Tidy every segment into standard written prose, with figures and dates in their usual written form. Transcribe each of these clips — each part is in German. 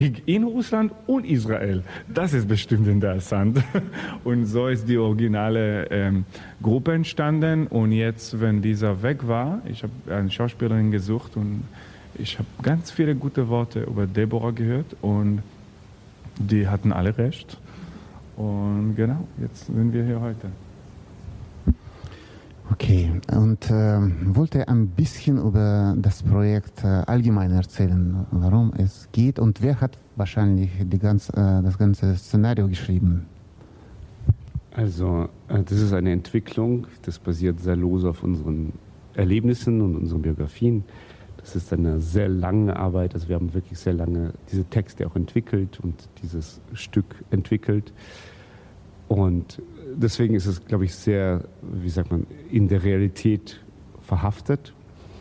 in Russland und Israel. Das ist bestimmt interessant. Und so ist die originale Gruppe entstanden. Und jetzt, wenn dieser weg war, ich habe eine Schauspielerin gesucht und ich habe ganz viele gute Worte über Deborah gehört und die hatten alle recht. Und genau, jetzt sind wir hier heute. Okay, und wollte ein bisschen über das Projekt allgemein erzählen, warum es geht und wer hat wahrscheinlich das ganze Szenario geschrieben? Also, das ist eine Entwicklung, das basiert sehr lose auf unseren Erlebnissen und unseren Biografien. Das ist eine sehr lange Arbeit, also wir haben wirklich sehr lange diese Texte auch entwickelt und dieses Stück entwickelt. Und deswegen ist es, glaube ich, sehr, wie sagt man, in der Realität verhaftet.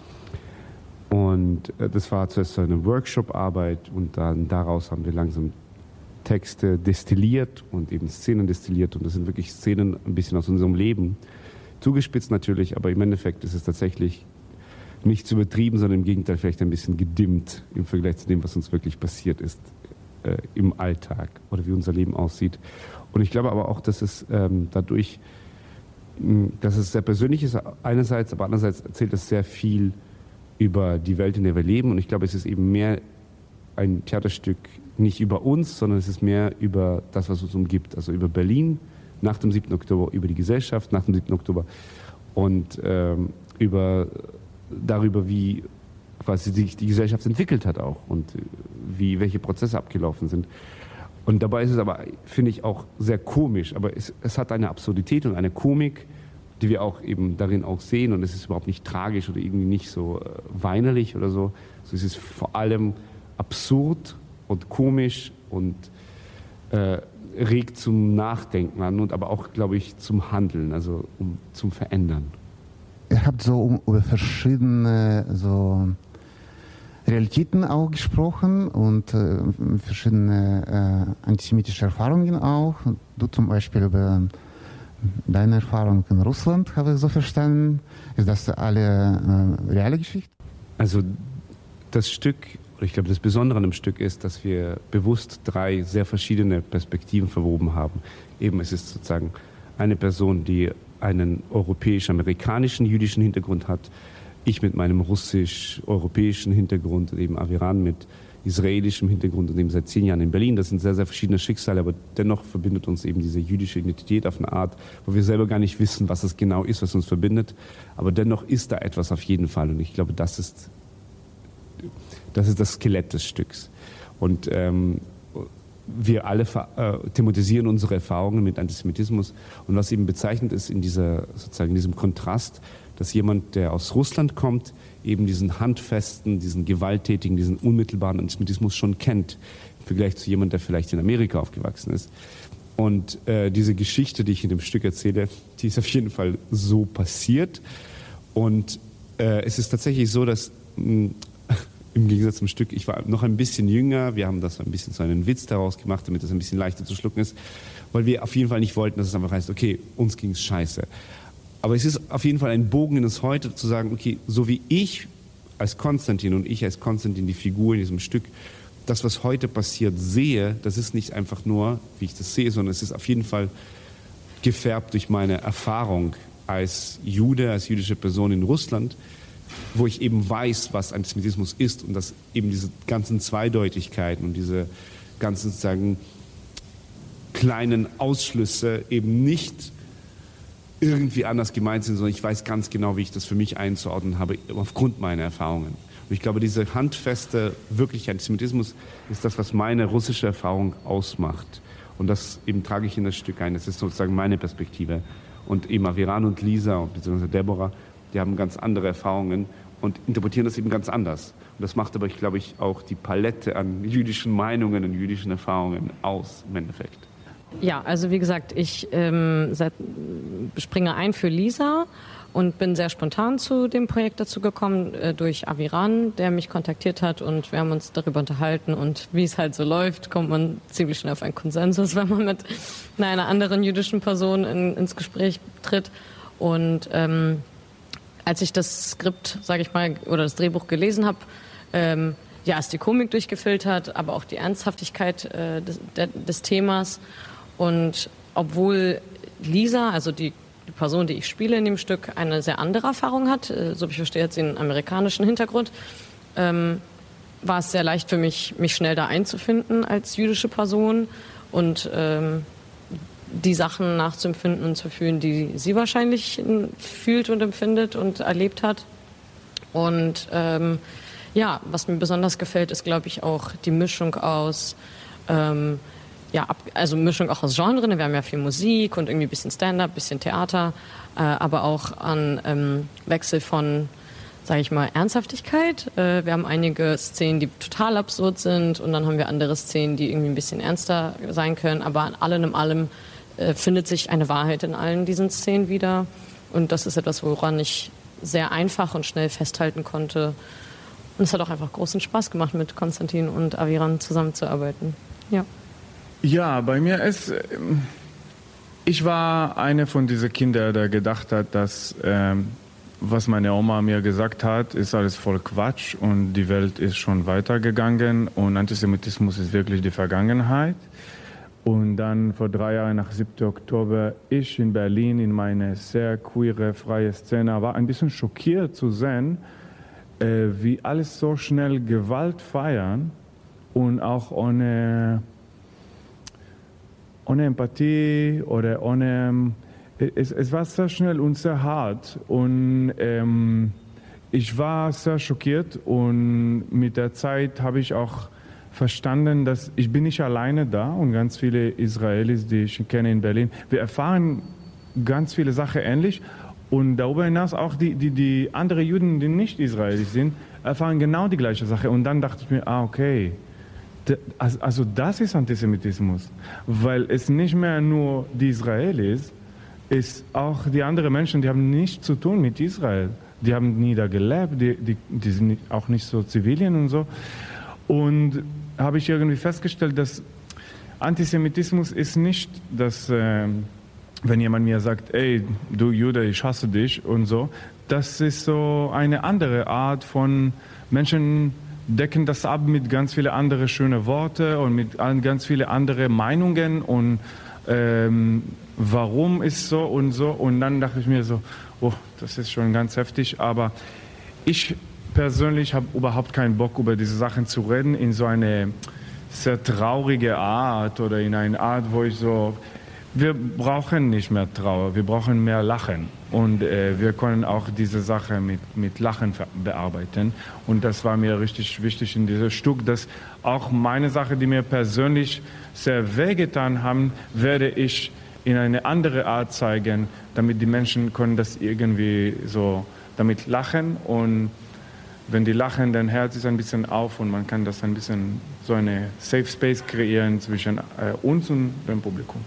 Und das war zuerst so eine Workshop-Arbeit und dann daraus haben wir langsam Texte destilliert und eben Szenen destilliert. Und das sind wirklich Szenen ein bisschen aus unserem Leben. Zugespitzt natürlich, aber im Endeffekt ist es tatsächlich nicht zu übertrieben, sondern im Gegenteil vielleicht ein bisschen gedimmt im Vergleich zu dem, was uns wirklich passiert ist im Alltag oder wie unser Leben aussieht. Und ich glaube aber auch, dass es dadurch, dass es sehr persönlich ist einerseits, aber andererseits erzählt es sehr viel über die Welt, in der wir leben. Und ich glaube, es ist eben mehr ein Theaterstück nicht über uns, sondern es ist mehr über das, was uns umgibt. Also über Berlin nach dem 7. Oktober, über die Gesellschaft nach dem 7. Oktober und darüber, wie quasi sich die Gesellschaft entwickelt hat auch und welche Prozesse abgelaufen sind. Und dabei ist es aber, finde ich, auch sehr komisch. Aber es hat eine Absurdität und eine Komik, die wir auch eben darin auch sehen. Und es ist überhaupt nicht tragisch oder irgendwie nicht so weinerlich oder so. Also es ist vor allem absurd und komisch und regt zum Nachdenken an und aber auch, glaube ich, zum Handeln, also zum Verändern. Ihr habt so über verschiedene Realitäten auch gesprochen und verschiedene antisemitische Erfahrungen auch. Du zum Beispiel über deine Erfahrung in Russland, habe ich so verstanden. Ist das alle reale Geschichte? Also das Stück, oder ich glaube das Besondere an dem Stück ist, dass wir bewusst 3 sehr verschiedene Perspektiven verwoben haben. Eben es ist sozusagen eine Person, die einen europäisch-amerikanischen jüdischen Hintergrund hat, ich mit meinem russisch-europäischen Hintergrund und eben Aviran mit israelischem Hintergrund und eben seit 10 Jahren in Berlin. Das sind sehr, sehr verschiedene Schicksale, aber dennoch verbindet uns eben diese jüdische Identität auf eine Art, wo wir selber gar nicht wissen, was es genau ist, was uns verbindet. Aber dennoch ist da etwas auf jeden Fall und ich glaube, das ist das Skelett des Stücks. Und wir alle thematisieren unsere Erfahrungen mit Antisemitismus. Und was eben bezeichnend ist in diesem Kontrast, dass jemand, der aus Russland kommt, eben diesen handfesten, diesen gewalttätigen, diesen unmittelbaren Antisemitismus schon kennt, im Vergleich zu jemandem, der vielleicht in Amerika aufgewachsen ist. Und diese Geschichte, die ich in dem Stück erzähle, die ist auf jeden Fall so passiert. Und es ist tatsächlich so, dass im Gegensatz zum Stück, ich war noch ein bisschen jünger, wir haben das ein bisschen so einen Witz daraus gemacht, damit es ein bisschen leichter zu schlucken ist, weil wir auf jeden Fall nicht wollten, dass es einfach heißt, okay, uns ging es scheiße. Aber es ist auf jeden Fall ein Bogen in das Heute zu sagen, okay, so wie ich als Konstantin und ich als Konstantin, die Figur in diesem Stück, das, was heute passiert, sehe, das ist nicht einfach nur, wie ich das sehe, sondern es ist auf jeden Fall gefärbt durch meine Erfahrung als Jude, als jüdische Person in Russland, wo ich eben weiß, was Antisemitismus ist und dass eben diese ganzen Zweideutigkeiten und diese ganzen sozusagen kleinen Ausschlüsse eben nicht irgendwie anders gemeint sind, sondern ich weiß ganz genau, wie ich das für mich einzuordnen habe, aufgrund meiner Erfahrungen. Und ich glaube, dieser handfeste, wirkliche Antisemitismus ist das, was meine russische Erfahrung ausmacht. Und das eben trage ich in das Stück ein. Das ist sozusagen meine Perspektive. Und eben Aviran und Lisa, beziehungsweise Deborah, die haben ganz andere Erfahrungen und interpretieren das eben ganz anders. Und das macht aber, glaube ich, auch die Palette an jüdischen Meinungen und jüdischen Erfahrungen aus, im Endeffekt. Ja, also wie gesagt, ich springe ein für Lisa und bin sehr spontan zu dem Projekt dazu gekommen durch Aviran, der mich kontaktiert hat und wir haben uns darüber unterhalten und wie es halt so läuft, kommt man ziemlich schnell auf einen Konsensus, wenn man mit einer anderen jüdischen Person ins Gespräch tritt. Und als ich das Skript, sage ich mal, oder das Drehbuch gelesen habe, ist die Komik durchgefiltert, aber auch die Ernsthaftigkeit des Themas. Und obwohl Lisa, also die Person, die ich spiele in dem Stück, eine sehr andere Erfahrung hat, so wie ich verstehe, hat sie einen amerikanischen Hintergrund, war es sehr leicht für mich schnell da einzufinden als jüdische Person und die Sachen nachzuempfinden und zu fühlen, die sie wahrscheinlich fühlt und empfindet und erlebt hat. Und was mir besonders gefällt, ist, glaube ich, auch die Mischung aus, Mischung auch aus Genres. Wir haben ja viel Musik und irgendwie ein bisschen Stand-up, ein bisschen Theater, aber auch an Wechsel von, sage ich mal, Ernsthaftigkeit. Wir haben einige Szenen, die total absurd sind und dann haben wir andere Szenen, die irgendwie ein bisschen ernster sein können. Aber an allem in allem findet sich eine Wahrheit in allen diesen Szenen wieder. Und das ist etwas, woran ich sehr einfach und schnell festhalten konnte. Und es hat auch einfach großen Spaß gemacht, mit Konstantin und Aviran zusammenzuarbeiten. Ja. Ja, bei mir ist, ich war eine von diesen Kindern, der gedacht hat, dass was meine Oma mir gesagt hat, ist alles voll Quatsch und die Welt ist schon weitergegangen und Antisemitismus ist wirklich die Vergangenheit. Und dann vor 3 Jahren nach 7. Oktober, ich in Berlin in meine sehr queere, freie Szene, war ein bisschen schockiert zu sehen, wie alles so schnell Gewalt feiern und auch ohne Empathie oder ohne... Es war sehr schnell und sehr hart und ich war sehr schockiert und mit der Zeit habe ich auch verstanden, dass ich bin nicht alleine da und ganz viele Israelis, die ich kenne in Berlin, wir erfahren ganz viele Sachen ähnlich und darüber hinaus auch die anderen Juden, die nicht Israelis sind, erfahren genau die gleiche Sache und dann dachte ich mir, okay, also das ist Antisemitismus, weil es nicht mehr nur die Israelis ist, auch die anderen Menschen, die haben nichts zu tun mit Israel. Die haben nie da gelebt, die sind auch nicht so Zivilien und so. Und habe ich irgendwie festgestellt, dass Antisemitismus ist nicht, dass, wenn jemand mir sagt, ey, du Jude, ich hasse dich und so, das ist so eine andere Art von Menschen, decken das ab mit ganz vielen anderen schönen Worten und mit ganz vielen anderen Meinungen und warum ist so und dann dachte ich mir so, oh, das ist schon ganz heftig, aber ich persönlich habe überhaupt keinen Bock, über diese Sachen zu reden in so eine sehr traurige Art oder in eine Art, wo ich so, wir brauchen nicht mehr Trauer, wir brauchen mehr Lachen und wir können auch diese Sache mit Lachen bearbeiten und das war mir richtig wichtig in diesem Stück, dass auch meine Sache, die mir persönlich sehr wehgetan haben, werde ich in eine andere Art zeigen, damit die Menschen können das irgendwie so damit lachen und wenn die lachen, dann Herz ist ein bisschen auf und man kann das ein bisschen so eine Safe Space kreieren zwischen uns und dem Publikum.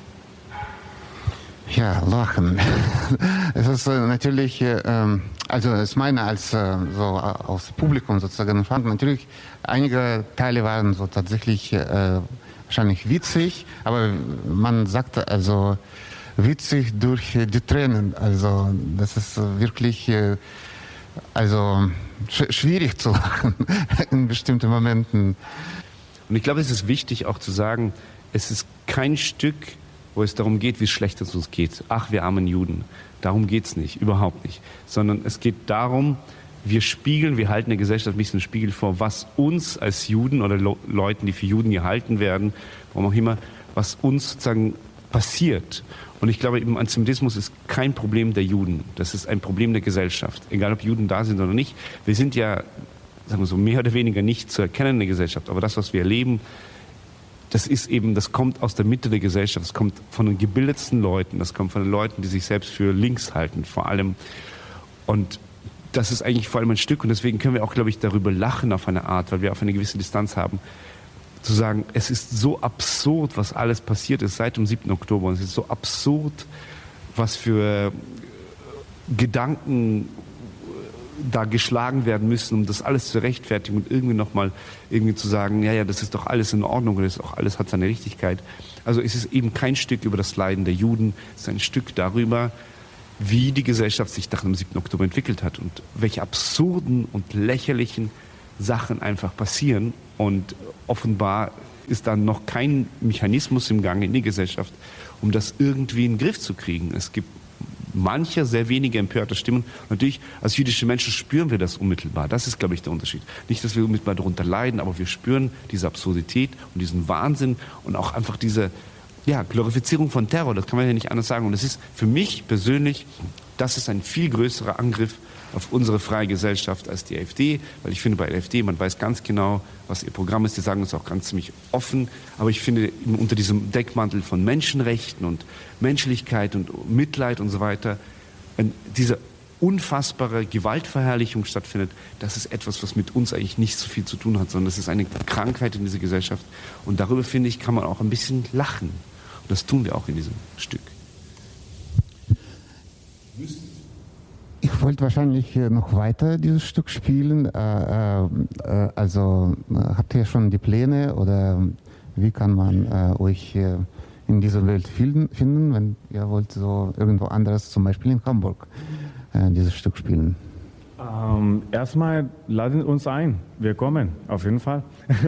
Ja, lachen. Es ist natürlich, also es meine als so aus Publikum sozusagen fand. Natürlich, einige Teile waren so tatsächlich wahrscheinlich witzig, aber man sagt also witzig durch die Tränen. Also das ist wirklich also schwierig zu lachen in bestimmten Momenten. Und ich glaube, es ist wichtig auch zu sagen, es ist kein Stück, wo es darum geht, wie schlecht es uns geht. Ach, wir armen Juden. Darum geht es nicht, überhaupt nicht. Sondern es geht darum, wir halten der Gesellschaft ein bisschen einen Spiegel vor, was uns als Juden oder Leuten, die für Juden gehalten werden, warum auch immer, was uns sozusagen passiert. Und ich glaube, eben Antisemitismus ist kein Problem der Juden. Das ist ein Problem der Gesellschaft. Egal, ob Juden da sind oder nicht. Wir sind ja, sagen wir so, mehr oder weniger nicht zu erkennen in der Gesellschaft. Aber das, was wir erleben, das kommt aus der Mitte der Gesellschaft. Das kommt von den gebildetsten Leuten. Das kommt von den Leuten, die sich selbst für links halten, vor allem. Und das ist eigentlich vor allem ein Stück. Und deswegen können wir auch, glaube ich, darüber lachen auf eine Art, weil wir auf eine gewisse Distanz haben. Zu sagen, es ist so absurd, was alles passiert ist seit dem 7. Oktober. Und es ist so absurd, was für Gedanken da geschlagen werden müssen, um das alles zu rechtfertigen und irgendwie nochmal irgendwie zu sagen, ja, das ist doch alles in Ordnung und das ist auch alles hat seine Richtigkeit. Also es ist eben kein Stück über das Leiden der Juden, es ist ein Stück darüber, wie die Gesellschaft sich nach dem 7. Oktober entwickelt hat und welche absurden und lächerlichen Sachen einfach passieren und offenbar ist dann noch kein Mechanismus im Gange in der Gesellschaft, um das irgendwie in den Griff zu kriegen. Es gibt manche sehr wenige empörte Stimmen. Natürlich, als jüdische Menschen spüren wir das unmittelbar. Das ist, glaube ich, der Unterschied. Nicht, dass wir unmittelbar darunter leiden, aber wir spüren diese Absurdität und diesen Wahnsinn und auch einfach diese Glorifizierung von Terror. Das kann man ja nicht anders sagen. Und das ist für mich persönlich, das ist ein viel größerer Angriff auf unsere freie Gesellschaft als die AfD, weil ich finde, bei der AfD, man weiß ganz genau, was ihr Programm ist, die sagen es auch ganz ziemlich offen, aber ich finde, unter diesem Deckmantel von Menschenrechten und Menschlichkeit und Mitleid und so weiter, diese unfassbare Gewaltverherrlichung stattfindet, das ist etwas, was mit uns eigentlich nicht so viel zu tun hat, sondern das ist eine Krankheit in dieser Gesellschaft und darüber, finde ich, kann man auch ein bisschen lachen und das tun wir auch in diesem Stück. Ich wollte wahrscheinlich noch weiter dieses Stück spielen. Also habt ihr schon die Pläne oder wie kann man euch in dieser Welt finden, wenn ihr wollt so irgendwo anderes, zum Beispiel in Hamburg, dieses Stück spielen? Erstmal laden uns ein. Wir kommen, auf jeden Fall.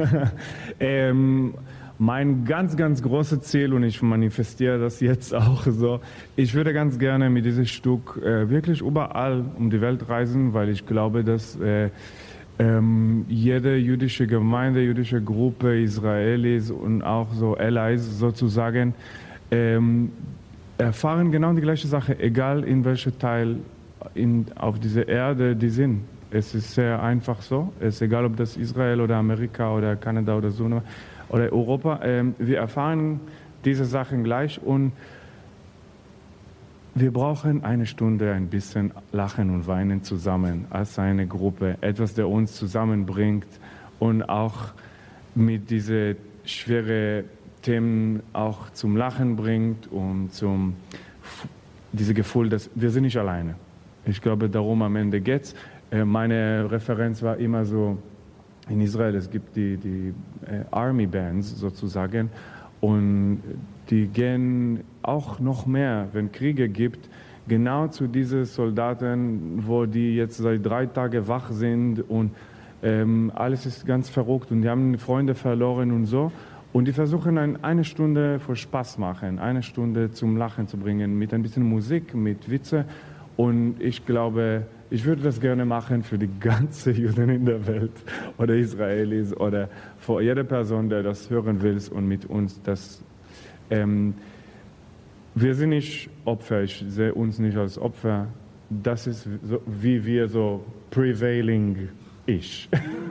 Mein ganz, ganz großes Ziel, und ich manifestiere das jetzt auch so, ich würde ganz gerne mit diesem Stück wirklich überall um die Welt reisen, weil ich glaube, dass jede jüdische Gemeinde, jüdische Gruppe, Israelis und auch so Allies sozusagen erfahren genau die gleiche Sache, egal in welchem Teil auf dieser Erde die sind. Es ist sehr einfach so, es ist egal, ob das Israel oder Amerika oder Kanada oder so oder Europa, wir erfahren diese Sachen gleich und wir brauchen eine Stunde ein bisschen Lachen und Weinen zusammen als eine Gruppe, etwas, der uns zusammenbringt und auch mit diesen schweren Themen auch zum Lachen bringt und zum dieses Gefühl, dass wir sind nicht alleine. Ich glaube, darum am Ende geht's. Meine Referenz war immer so, in Israel, es gibt die Army Bands sozusagen und die gehen auch noch mehr, wenn Kriege gibt, genau zu diesen Soldaten, wo die jetzt seit 3 Tagen wach sind und alles ist ganz verrückt und die haben Freunde verloren und so. Und die versuchen eine Stunde für Spaß machen, eine Stunde zum Lachen zu bringen, mit ein bisschen Musik, mit Witze. Und ich glaube, ich würde das gerne machen für die ganze Juden in der Welt oder Israelis oder für jede Person, der das hören will und mit uns das. Wir sind nicht Opfer, ich sehe uns nicht als Opfer. Das ist so, wie wir so prevailing ich.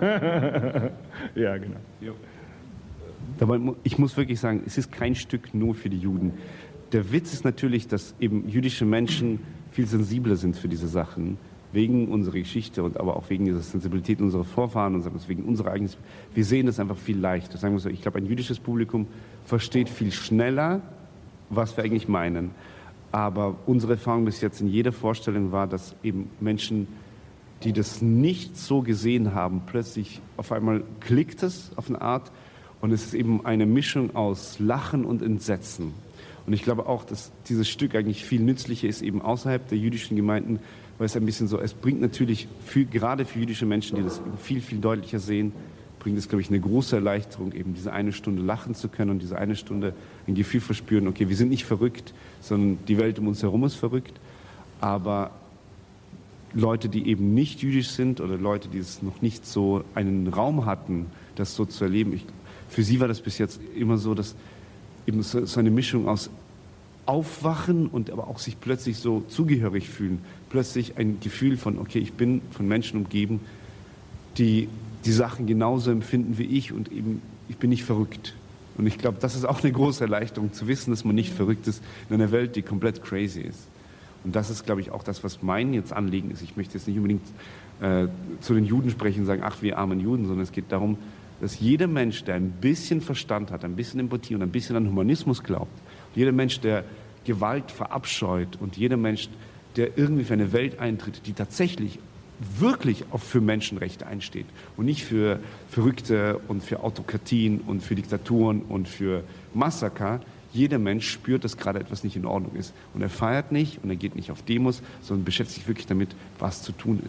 Ja, genau. Jo. Aber ich muss wirklich sagen, es ist kein Stück nur für die Juden. Der Witz ist natürlich, dass eben jüdische Menschen viel sensibler sind für diese Sachen, wegen unserer Geschichte und aber auch wegen dieser Sensibilität unserer Vorfahren und wegen unserer eigenen. Wir sehen das einfach viel leichter. Sagen wir so, ich glaube, ein jüdisches Publikum versteht viel schneller, was wir eigentlich meinen. Aber unsere Erfahrung bis jetzt in jeder Vorstellung war, dass eben Menschen, die das nicht so gesehen haben, plötzlich auf einmal klickt es auf eine Art und es ist eben eine Mischung aus Lachen und Entsetzen. Und ich glaube auch, dass dieses Stück eigentlich viel nützlicher ist, eben außerhalb der jüdischen Gemeinden, weil es ein bisschen so, es bringt natürlich gerade für jüdische Menschen, die das viel, viel deutlicher sehen, bringt es, glaube ich, eine große Erleichterung, eben diese eine Stunde lachen zu können und diese eine Stunde ein Gefühl verspüren, okay, wir sind nicht verrückt, sondern die Welt um uns herum ist verrückt, aber Leute, die eben nicht jüdisch sind oder Leute, die es noch nicht so einen Raum hatten, das so zu erleben, für sie war das bis jetzt immer so, dass eben so eine Mischung aus Aufwachen und aber auch sich plötzlich so zugehörig fühlen. Plötzlich ein Gefühl von, okay, ich bin von Menschen umgeben, die die Sachen genauso empfinden wie ich und eben, ich bin nicht verrückt. Und ich glaube, das ist auch eine große Erleichterung, zu wissen, dass man nicht verrückt ist in einer Welt, die komplett crazy ist. Und das ist, glaube ich, auch das, was mein jetzt Anliegen ist. Ich möchte jetzt nicht unbedingt zu den Juden sprechen und sagen, ach, wir armen Juden, sondern es geht darum, dass jeder Mensch, der ein bisschen Verstand hat, ein bisschen Empathie und ein bisschen an Humanismus glaubt, jeder Mensch, der Gewalt verabscheut und jeder Mensch, der irgendwie für eine Welt eintritt, die tatsächlich wirklich auch für Menschenrechte einsteht und nicht für Verrückte und für Autokratien und für Diktaturen und für Massaker. Jeder Mensch spürt, dass gerade etwas nicht in Ordnung ist. Und er feiert nicht und er geht nicht auf Demos, sondern beschäftigt sich wirklich damit, was zu tun ist.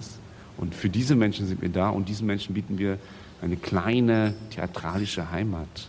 Und für diese Menschen sind wir da und diesen Menschen bieten wir eine kleine theatralische Heimat.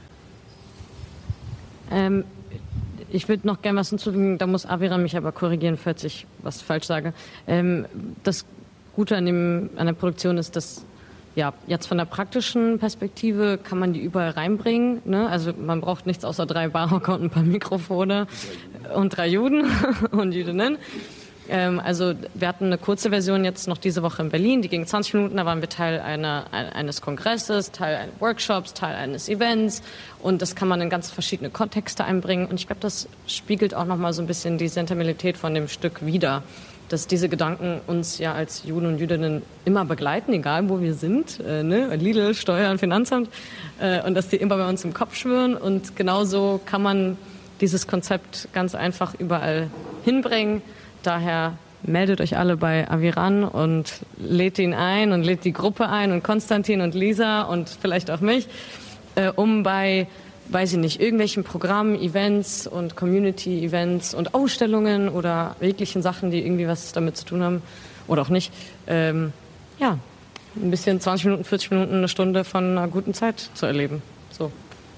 Ich würde noch gerne was hinzufügen, da muss Aviran mich aber korrigieren, falls ich was falsch sage. Das Gute an der Produktion ist, dass ja, jetzt von der praktischen Perspektive kann man die überall reinbringen. Ne? Also man braucht nichts außer 3 Barhocker und ein paar Mikrofone und 3 Juden und Jüdinnen. Also wir hatten eine kurze Version jetzt noch diese Woche in Berlin, die ging 20 Minuten, da waren wir Teil eines Kongresses, Teil eines Workshops, Teil eines Events und das kann man in ganz verschiedene Kontexte einbringen und ich glaube, das spiegelt auch nochmal so ein bisschen die Sentimentalität von dem Stück wider, dass diese Gedanken uns ja als Juden und Jüdinnen immer begleiten, egal wo wir sind, ne? Lidl, Steuern, Finanzamt und dass die immer bei uns im Kopf schwirren und genauso kann man dieses Konzept ganz einfach überall hinbringen. Daher meldet euch alle bei Aviran und lädt ihn ein und lädt die Gruppe ein und Konstantin und Lisa und vielleicht auch mich, um bei, weiß ich nicht, irgendwelchen Programmen, Events und Community-Events und Ausstellungen oder jeglichen Sachen, die irgendwie was damit zu tun haben oder auch nicht, ja, ein bisschen 20 Minuten, 40 Minuten, eine Stunde von einer guten Zeit zu erleben. So.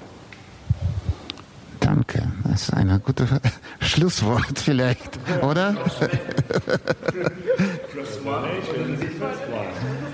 Danke, das ist ein gutes Schlusswort vielleicht, oder?